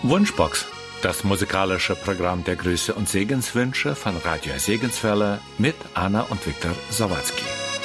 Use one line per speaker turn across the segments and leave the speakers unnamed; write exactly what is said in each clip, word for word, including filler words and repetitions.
Wunschbox, das musikalische Programm der Grüße und Segenswünsche von Radio Segenswelle mit Anna und Viktor Sawatzki.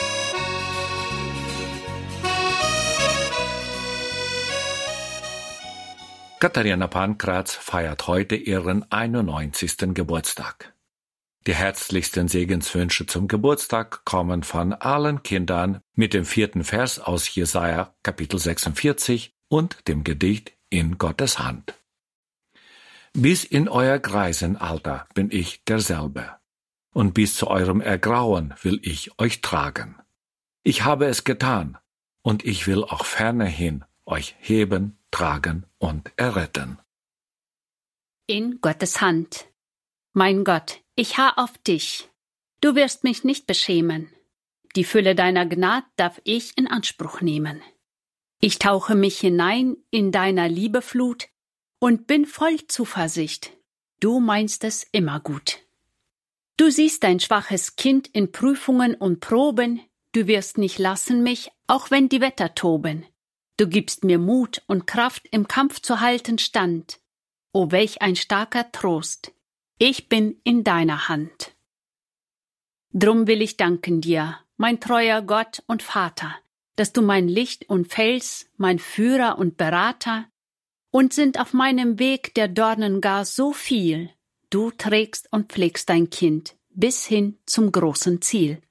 Katharina Pankratz feiert heute ihren einundneunzigsten Geburtstag. Die herzlichsten Segenswünsche zum Geburtstag kommen von allen Kindern mit dem vierten Vers aus Jesaja Kapitel sechsundvierzig und dem Gedicht In Gottes Hand. Bis in euer Greisenalter bin ich derselbe, und bis zu eurem Ergrauen will ich euch tragen. Ich habe es getan, und ich will auch fernerhin euch heben, tragen und erretten.
In Gottes Hand. Mein Gott, ich harr auf dich. Du wirst mich nicht beschämen. Die Fülle deiner Gnad darf ich in Anspruch nehmen. Ich tauche mich hinein in deiner Liebeflut und bin voll Zuversicht. Du meinst es immer gut. Du siehst dein schwaches Kind in Prüfungen und Proben. Du wirst nicht lassen mich, auch wenn die Wetter toben. Du gibst mir Mut und Kraft, im Kampf zu halten stand. O welch ein starker Trost. Ich bin in deiner Hand. Drum will ich danken dir, mein treuer Gott und Vater, dass du mein Licht und Fels, mein Führer und Berater, und sind auf meinem Weg der Dornen gar so viel. Du trägst und pflegst dein Kind bis hin zum großen Ziel.